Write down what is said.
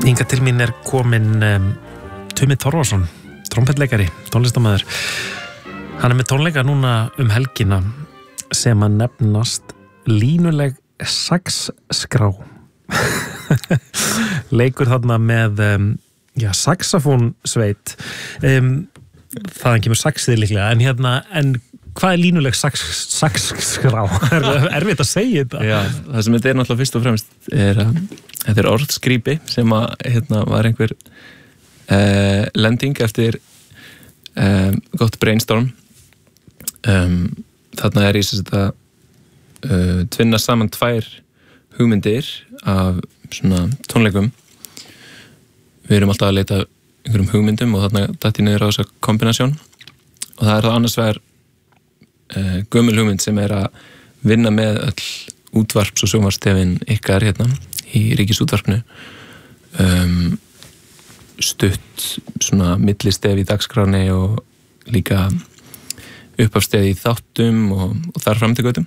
Hingað til mín kominn Tumi Torfason, trompetleikari, tónlistarmaður. Hann með tónleika núna helgina sem að nefnast línuleg saxskrá. Leikur þarna með saxofónsveit. Þaðan kemur saxið líklega, en hvað línuleg saxskrá? Erfitt að segja þetta. Já, það sem þetta náttúrulega fyrst og fremst þetta orðskrýpi sem að var einhver lending eftir gott brainstorm. Þarna í þetta tvinna saman tvær hugmyndir af svona tónleikum. Við erum alltaf að leita einhverjum hugmyndum og þarna datt ég niður á þessa kombinasjón og það það annars vegar gömul hugmynd sem að vinna með öll útvarps- og sjónvarpsstefin ykkar í Ríkisútvarpinu, stutt svona millistef í dagskráni og líka upphafsstef í þáttum og þar fram til götum.